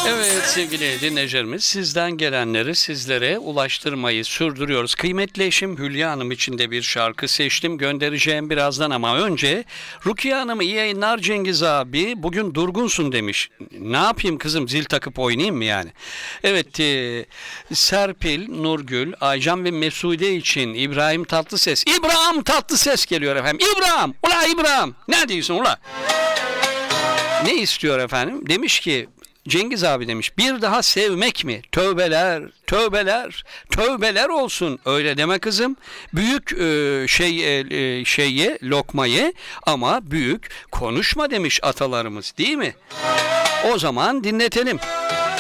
Evet sevgili dinleyicilerimiz, sizden gelenleri sizlere ulaştırmayı sürdürüyoruz. Kıymetli eşim Hülya Hanım için de bir şarkı seçtim, göndereceğim birazdan ama önce Rukiye Hanım iyi yayınlar Cengiz abi, bugün durgunsun demiş. Ne yapayım kızım, zil takıp oynayayım mı yani? Evet, Serpil, Nurgül, Aycan ve Mesude için İbrahim Tatlıses. İbrahim Tatlıses geliyor efendim. İbrahim, ula İbrahim, ne diyorsun ula? Ne istiyor efendim? Demiş ki Cengiz abi demiş, bir daha sevmek mi? Tövbeler, tövbeler, tövbeler olsun. Öyle deme kızım. Büyük şeyi, lokmayı ama büyük konuşma demiş atalarımız, değil mi? O zaman dinletelim.